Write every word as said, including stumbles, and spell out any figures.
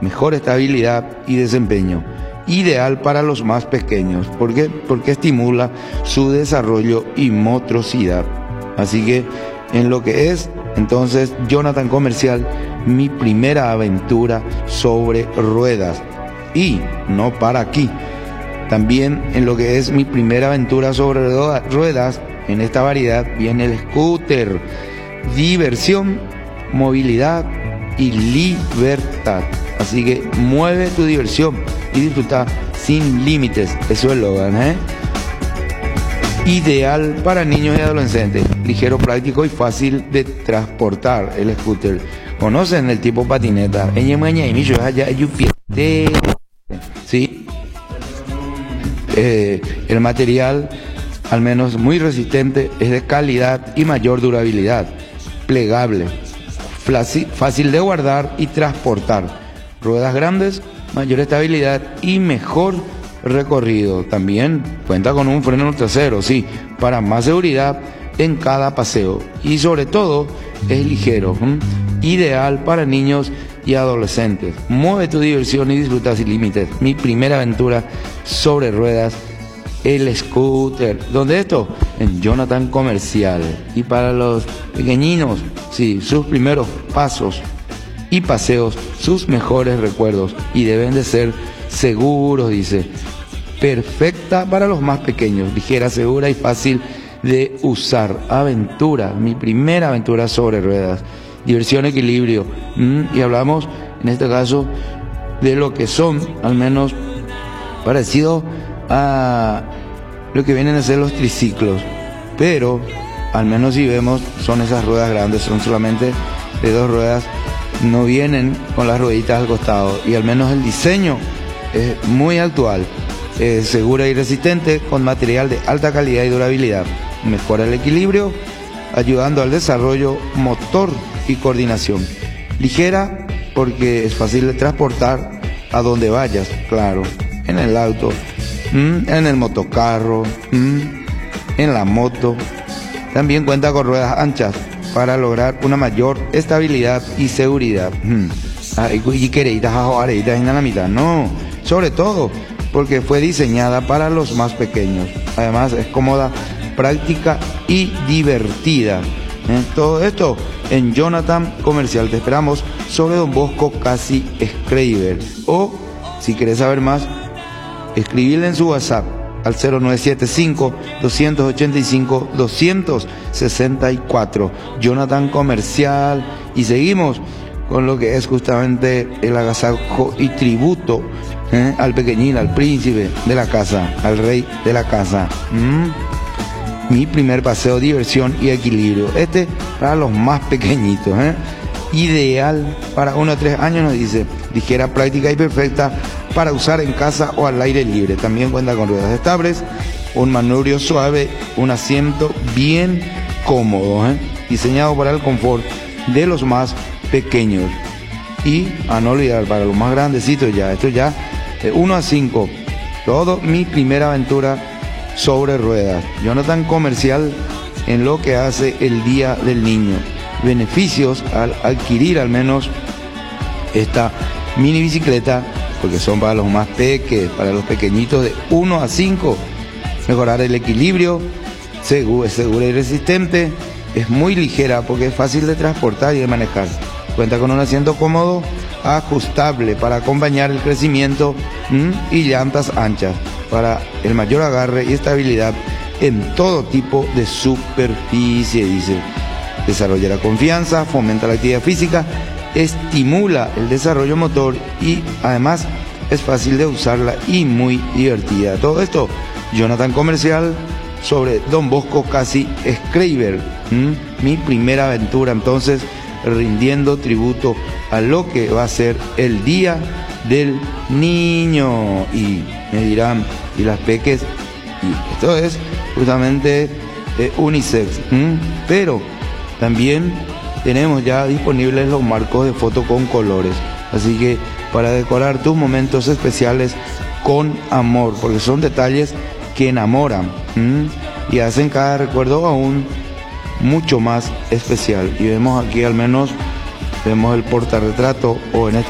mejor estabilidad y desempeño. Ideal para los más pequeños. ¿Por qué? Porque estimula su desarrollo y motricidad. Así que en lo que es entonces Jonathan Comercial, mi primera aventura sobre ruedas. Y no para aquí. También en lo que es mi primera aventura sobre ruedas, en esta variedad viene el scooter. Diversión, movilidad y libertad. Así que mueve tu diversión y disfruta sin límites. Eso es el eslogan, ¿eh? Ideal para niños y adolescentes. Ligero, práctico y fácil de transportar el scooter. ¿Conocen el tipo patineta? ¿Sí? Eh, el material, al menos muy resistente, es de calidad y mayor durabilidad. Plegable, fácil de guardar y transportar. Ruedas grandes, mayor estabilidad y mejor recorrido. También cuenta con un freno trasero, sí, para más seguridad en cada paseo. Y sobre todo, es ligero, ¿eh? Ideal para niños y adolescentes. Mueve tu diversión y disfruta sin límites. Mi primera aventura sobre ruedas, el scooter. ¿Dónde esto? En Jonathan Comercial. Y para los pequeñinos, sí, sus primeros pasos y paseos, sus mejores recuerdos, y deben de ser seguros, dice. Perfecta para los más pequeños, ligera, segura y fácil de usar. Aventura, mi primera aventura sobre ruedas. Diversión, equilibrio. ¿Mm? Y hablamos, en este caso, de lo que son, al menos, parecido a lo que vienen a ser los triciclos. Pero, al menos si vemos, son esas ruedas grandes, son solamente de dos ruedas. No vienen con las rueditas al costado, y al menos el diseño es muy actual, es segura y resistente, con material de alta calidad y durabilidad. Mejora el equilibrio, ayudando al desarrollo motor y coordinación. Ligera porque es fácil de transportar a donde vayas, claro, en el auto, en el motocarro, en la moto. También cuenta con ruedas anchas para lograr una mayor estabilidad y seguridad. Y queréis en la mitad. No, sobre todo porque fue diseñada para los más pequeños. Además es cómoda, práctica y divertida. ¿Eh? Todo esto en Jonathan Comercial. Te esperamos sobre Don Bosco Casi Schreiber. O si querés saber más, escribirle en su WhatsApp al cero nueve siete cinco, dos ocho cinco, dos seis cuatro. Jonathan Comercial. Y seguimos con lo que es justamente el agasajo y tributo, ¿eh? al pequeñín, al príncipe de la casa, al rey de la casa. ¿Mm? Mi primer paseo, diversión y equilibrio. Este para los más pequeñitos, ¿eh? Ideal para uno a tres años, nos dice. Ligera, práctica y perfecta para usar en casa o al aire libre. También cuenta con ruedas estables, un manubrio suave, un asiento bien cómodo, ¿eh? Diseñado para el confort de los más pequeños. Y a no olvidar, para los más grandecitos ya, esto ya de uno a cinco. Todo mi primera aventura sobre ruedas. Jonathan Comercial en lo que hace el Día del Niño. Beneficios al adquirir al menos esta mini bicicleta, porque son para los más pequeños, para los pequeñitos de uno a cinco. Mejorar el equilibrio, segura, segura y resistente. Es muy ligera porque es fácil de transportar y de manejar. Cuenta con un asiento cómodo, ajustable para acompañar el crecimiento, ¿m? y llantas anchas para el mayor agarre y estabilidad en todo tipo de superficie, dice. Desarrolla la confianza, fomenta la actividad física, estimula el desarrollo motor y además es fácil de usarla y muy divertida. Todo esto, Jonathan Comercial sobre Don Bosco Casi Schreiber. ¿Mm? Mi primera aventura, entonces, rindiendo tributo a lo que va a ser el Día del Niño. Y me dirán, ¿y las peques? Y esto es justamente eh, unisex. ¿Mm? Pero también tenemos ya disponibles los marcos de foto con colores. Así que para decorar tus momentos especiales con amor, porque son detalles que enamoran, ¿m? y hacen cada recuerdo aún mucho más especial. Y vemos aquí al menos, vemos el portarretrato, o en este